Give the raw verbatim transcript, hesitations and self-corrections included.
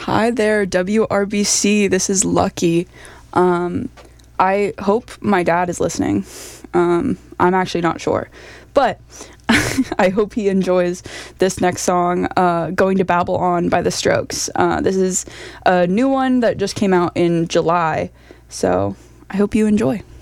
Hi there, W R B C. This is Lucky. Um, I hope my dad is listening. Um, I'm actually not sure. But I hope he enjoys this next song, uh, Going to Babble On by The Strokes. Uh, this is a new one that just came out in July. So I hope you enjoy.